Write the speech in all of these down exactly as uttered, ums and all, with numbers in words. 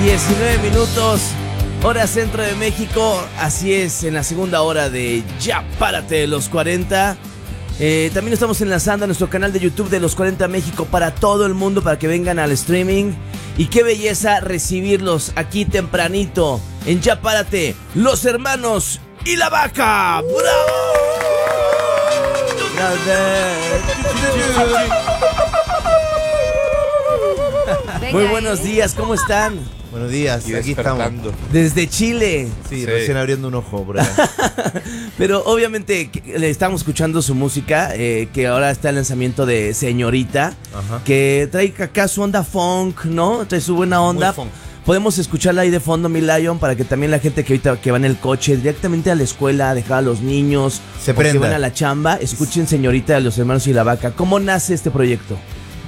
diecinueve minutos, hora centro de México. Así es, en la segunda hora de Ya Párate de los cuarenta. Eh, también estamos enlazando a nuestro canal de YouTube de Los cuarenta México para todo el mundo, para que vengan al streaming. Y qué belleza recibirlos aquí tempranito en Ya Párate, Los Hermanos y la Vaca. ¡Bravo! Muy buenos días, ¿cómo están? Buenos días, y aquí estamos. Desde Chile. Sí, Sí. recién abriendo un ojo por allá. Pero obviamente que- le estamos escuchando su música, eh, que ahora está el lanzamiento de Señorita, Ajá. que trae acá su onda funk, ¿no? Trae su buena onda. funk. Podemos escucharla ahí de fondo, mi Lion, para que también la gente que ahorita que va en el coche directamente a la escuela, a dejar a los niños, Se o que prenda. van a la chamba, escuchen Señorita de Los Hermanos y la Vaca. ¿Cómo nace este proyecto?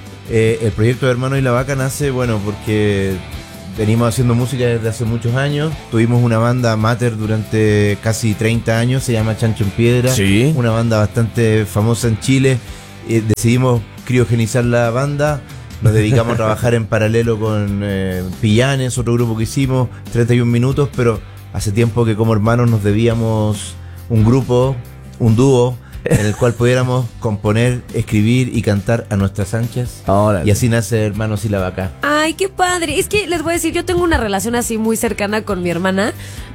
Eh, el proyecto de Hermano y la Vaca nace, bueno, porque venimos haciendo música desde hace muchos años. Tuvimos una banda amateur durante casi treinta años, se llama Chancho en Piedra. Sí. Una banda bastante famosa en Chile. Eh, decidimos criogenizar la banda. Nos dedicamos a trabajar en paralelo con eh, Pillanes, otro grupo que hicimos, treinta y un minutos, pero hace tiempo que como hermanos nos debíamos un grupo, un dúo, en el cual pudiéramos componer, escribir y cantar a nuestras anchas. Ahora. Y así nace Hermanos y la Vaca. Ay, qué padre. Es que les voy a decir, yo tengo una relación así muy cercana con mi hermana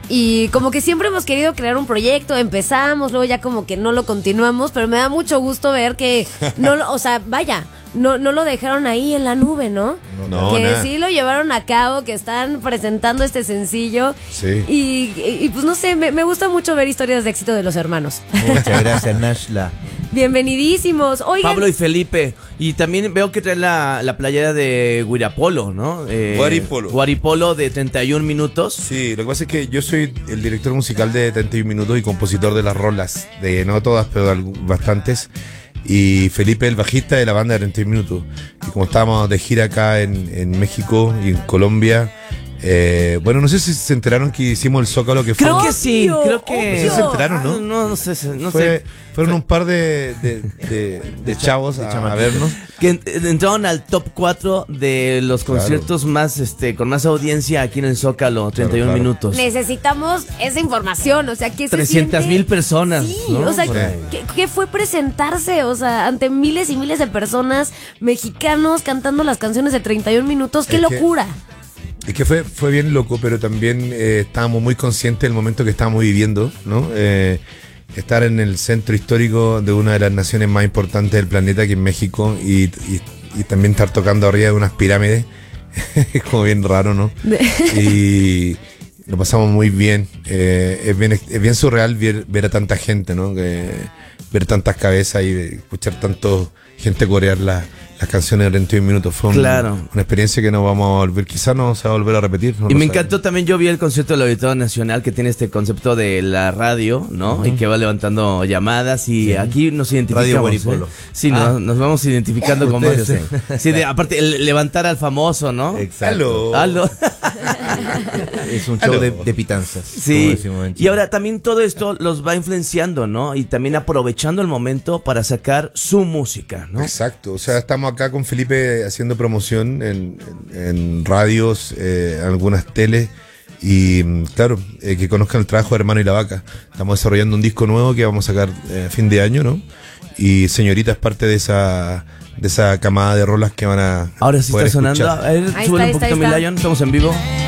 y como que siempre hemos querido crear un proyecto, empezamos, luego ya como que no lo continuamos, pero me da mucho gusto ver que no, lo- o sea, vaya, no, no lo dejaron ahí en la nube, ¿no? No, que nada. sí lo llevaron a cabo, que están presentando este sencillo. Sí. Y, y, y, pues no sé, me, me gusta mucho ver historias de éxito de los hermanos. Muchas gracias, Nashla. Bienvenidísimos. Oigan, Pablo y Felipe. Y también veo que trae la, la playera de Guirapolo, ¿no? Eh, Guaripolo. Guaripolo de treinta y un minutos. Sí, lo que pasa es que yo soy el director musical de treinta y un minutos y compositor de las rolas, de no todas, pero de algu- bastantes. Y Felipe, el bajista de la banda de treinta y un minutos. Y como estábamos de gira acá en, en México y en Colombia, eh, bueno, no sé si se enteraron que hicimos el Zócalo, que fue, Creo Obvio, que sí, creo que... obvio. Se enteraron, ¿no? Ah, No, no sé, no fue- sé. fueron un par de, de, de- de chavos de a, a chamaquitos. vernos. Que en- entraron al top cuatro de los Claro. conciertos más, este, con más audiencia aquí en el Zócalo, treinta y un claro. minutos. necesitamos esa información, o sea, que se trescientas siente? mil personas, Sí, ¿no? o sea, Por ahí. ¿qué, qué fue presentarse? O sea, ante miles y miles de personas, mexicanos cantando las canciones de treinta y un minutos, ¡qué Es que- locura! Es que fue, fue bien loco, pero también eh, estábamos muy conscientes del momento que estábamos viviendo, ¿no? Eh, estar en el centro histórico de una de las naciones más importantes del planeta, que es México, y, y- y también estar tocando arriba de unas pirámides, es como bien raro, ¿no? Y lo pasamos muy bien. Eh, es bien. Es bien surreal ver, ver a tanta gente, ¿no? Que- ver tantas cabezas y escuchar tanto gente corear la- las canciones de treinta y un minutos. Fue un- Claro. una experiencia que no vamos a volver, quizás no se va a volver a repetir. no Y lo me sabemos. encantó también, yo vi el concierto del Auditorio Nacional que tiene este concepto de la radio, ¿no? Y que va levantando llamadas y Sí. aquí nos identificamos. Radio Guaripolo. ¿eh? Sí, Ah. nos, nos vamos identificando con varios. Ustedes, ¿eh? Sí, de- aparte, el levantar al famoso, ¿no? Exacto. Aló. Aló. Es un show Aló. de, de pitanzas. como Sí, decimos en y Chile. ahora también todo esto los va influenciando, ¿no? Y también aprovechando el momento para sacar su música, ¿no? Exacto, o sea, estamos acá con Felipe haciendo promoción en, en- en radios, eh, en algunas teles, y mm, claro, eh, que conozcan el trabajo de Hermano y la Vaca. Estamos desarrollando un disco nuevo que vamos a sacar eh, a fin de año, ¿no? Y Señorita es parte de esa de esa camada de rolas que van a Ahora sí poder está sonando. escuchar. A ver, Ahí súbele está, un ahí poquito, está, mi ahí está. Lion. Estamos en vivo.